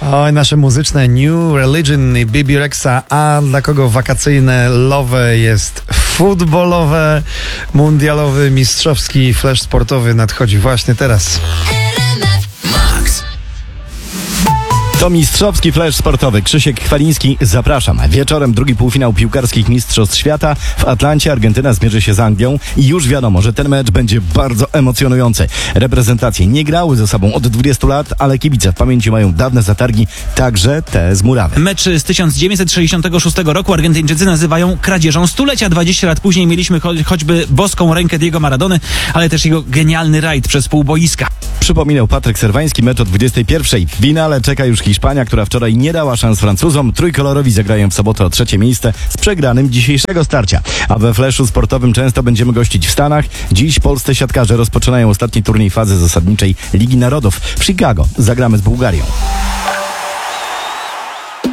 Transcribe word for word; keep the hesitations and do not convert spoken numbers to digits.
Oj, nasze muzyczne New Religion i Bibi Rexa, a dla kogo wakacyjne love jest futbolowe, mundialowy, mistrzowski, flash sportowy nadchodzi właśnie teraz. To mistrzowski flash sportowy. Krzysiek Chwaliński, zapraszam. Wieczorem drugi półfinał piłkarskich mistrzostw świata. W Atlancie Argentyna zmierzy się z Anglią i już wiadomo, że ten mecz będzie bardzo emocjonujący. Reprezentacje nie grały ze sobą od dwudziestu lat, ale kibice w pamięci mają dawne zatargi, także te z murawy. Mecz z tysiąc dziewięćset sześćdziesiątego szóstego roku Argentyńczycy nazywają kradzieżą stulecia. dwadzieścia lat później mieliśmy cho- choćby boską rękę Diego Maradony, ale też jego genialny rajd przez pół boiska. Przypominał Patryk Serwański, mecz o dwudziestej pierwszej. W finale czeka już Hiszpania, która wczoraj nie dała szans Francuzom. Trójkolorowi zagrają w sobotę o trzecie miejsce z przegranym dzisiejszego starcia. A we flashu sportowym często będziemy gościć w Stanach. Dziś polscy siatkarze rozpoczynają ostatni turniej fazy zasadniczej Ligi Narodów. W Chicago zagramy z Bułgarią.